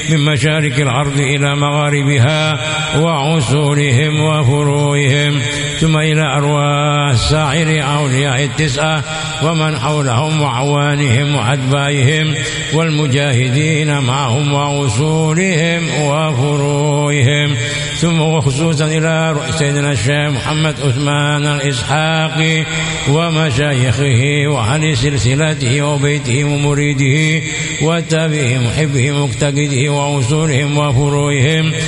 من مشارق الأرض إلى مغاربها وعصورهم وفروعهم، ثم إلى أرواح سائر أولياء التسعة ومن حولهم وعوانهم وأتباعهم والمجاهدين معهم وعصورهم وفروعهم، ثم وخصوصا إلى سيدنا الشيخ محمد عثمان الإسحاقي ومشايخه وأهل سلسلته وبيته ومريده وتابعه محبه مقتديه وعصورهم وفروعهم،